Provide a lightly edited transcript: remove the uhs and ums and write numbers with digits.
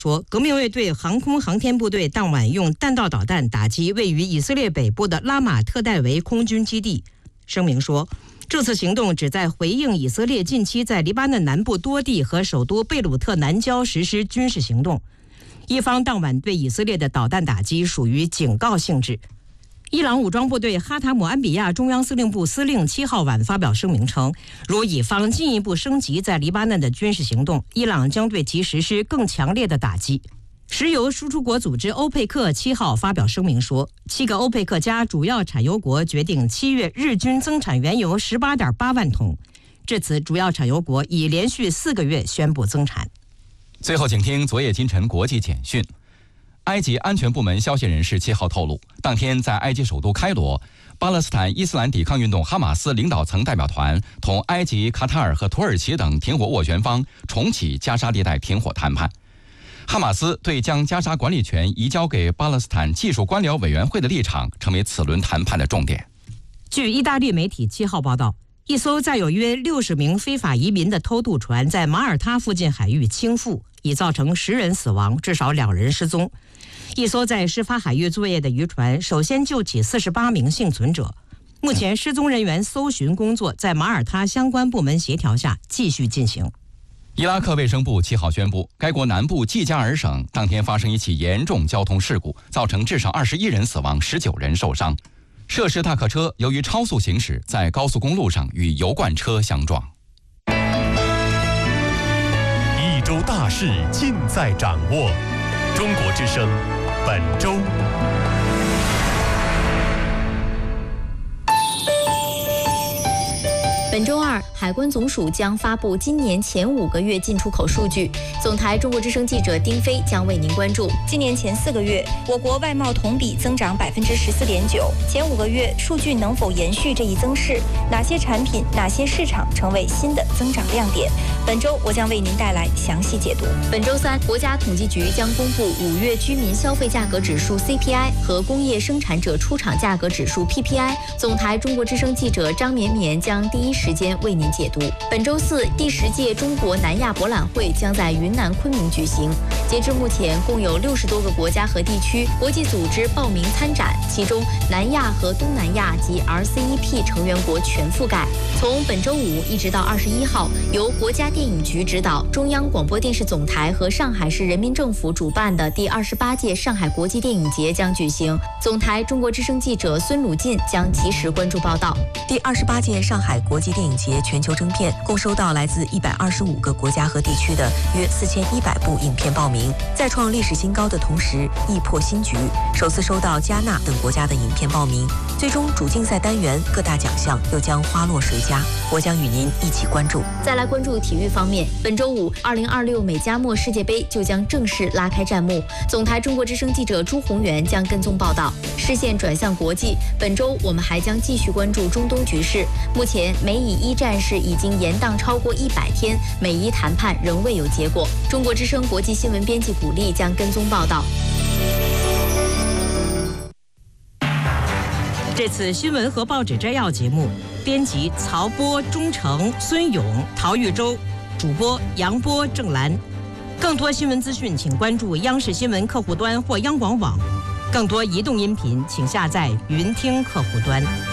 说，革命卫队航空航天部队当晚用弹道导弹打击位于以色列北部的拉马特戴维空军基地。声明说，这次行动旨在回应以色列近期在黎巴嫩南部多地和首都贝鲁特南郊实施军事行动。伊方当晚对以色列的导弹打击属于警告性质。伊朗武装部队哈塔姆安比亚中央司令部司令7号晚发表声明称，如以方进一步升级在黎巴嫩的军事行动，伊朗将对其实施更强烈的打击。石油输出国组织欧佩克7号发表声明说，7个欧佩克加主要产油国决定7月日均增产原油 18.8 万桶，至此主要产油国已连续4个月宣布增产。 最后，请听昨夜今晨国际简讯。埃及安全部门消息人士7号透露，当天在埃及首都开罗，巴勒斯坦伊斯兰抵抗运动哈马斯领导层代表团同埃及、卡塔尔和土耳其等停火斡旋方重启加沙地带停火谈判。哈马斯对将加沙管理权移交给巴勒斯坦技术官僚委员会的立场成为此轮谈判的重点。 据意大利媒体7号报道，一艘载有约60名非法移民的偷渡船在马耳他附近海域倾覆，已造成10人死亡，至少2人失踪。一艘在事发海域作业的渔船首先救起48名幸存者。目前失踪人员搜寻工作在马耳他相关部门协调下继续进行。 伊拉克卫生部7号宣布，该国南部季加尔省当天发生一起严重交通事故，造成至少21人死亡，19人受伤。涉事大客车由于超速行驶，在高速公路上与油罐车相撞。 一周大事尽在掌握，中国之声本周。 本周二，海关总署将发布今年前5个月进出口数据。总台中国之声记者丁飞将为您关注。 今年前4个月，我国外贸同比增长14.9%。前5个月数据能否延续这一增势？哪些产品、哪些市场成为新的增长亮点？本周我将为您带来详细解读。 本周三，国家统计局将公布5月居民消费价格指数 CPI 和工业生产者出厂价格指数 PPI。总台中国之声记者张绵绵将第一时间为您解读。本周四，第10届中国南亚博览会将在云南昆明举行。截至目前，共有60多个国家和地区、国际组织报名参展，其中南亚和东南亚及 RCEP 成员国全覆盖。从本周5一直到21号，由国家电影局指导、中央广播电视总台和上海市人民政府主办的第28届上海国际电影节将举行。总台中国之声记者孙鲁进将及时关注报道。 第28届上海国际电影节全球征片共收到来自125个国家和地区的约4100部影片报名，在创历史新高的同时亦破新局，首次收到加纳等国家的影片报名。最终主竞赛单元各大奖项又将花落谁家？我将与您一起关注。 再来关注体育方面，本周5，2026美加墨世界杯就将正式拉开战幕。总台中国之声记者朱宏元将跟踪报道。视线转向国际，本周我们还将继续关注中东局势。目前美以1战事已经延宕超过100天，美伊谈判仍未有结果。中国之声国际新闻编辑古丽将跟踪报道。 这次新闻和报纸摘要节目，编辑曹波、钟诚、孙勇、陶玉洲，主播杨波、郑兰。更多新闻资讯，请关注央视新闻客户端或央广网。更多移动音频，请下载云听客户端。